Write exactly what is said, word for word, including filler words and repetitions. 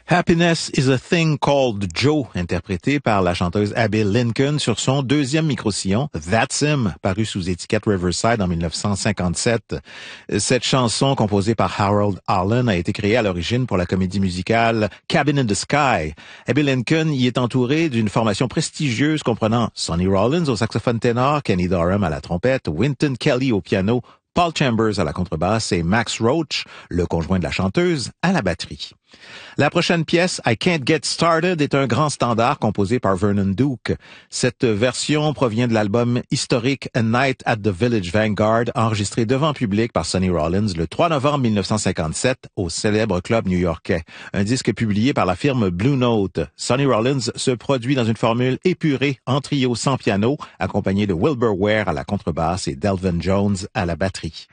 Happiness is a Thing Called Joe, interprété par la chanteuse Abby Lincoln sur son deuxième micro-sillon, That's Him, paru sous étiquette Riverside en mille neuf cent cinquante-sept. Cette chanson, composée par Harold Arlen, a été créée à l'origine pour la comédie musicale Cabin in the Sky. Abby Lincoln y est entourée d'une formation prestigieuse comprenant Sonny Rollins au saxophone ténor, Kenny Dorham à la trompette, Wynton Kelly au piano, Paul Chambers à la contrebasse et Max Roach, le conjoint de la chanteuse, à la batterie. La prochaine pièce, I Can't Get Started, est un grand standard composé par Vernon Duke. Cette version provient de l'album historique A Night at the Village Vanguard, enregistré devant public par Sonny Rollins le trois novembre mille neuf cent cinquante-sept au célèbre club new-yorkais. Un disque publié par la firme Blue Note. Sonny Rollins se produit dans une formule épurée en trio sans piano, accompagné de Wilbur Ware à la contrebasse et Delvin Jones à la batterie.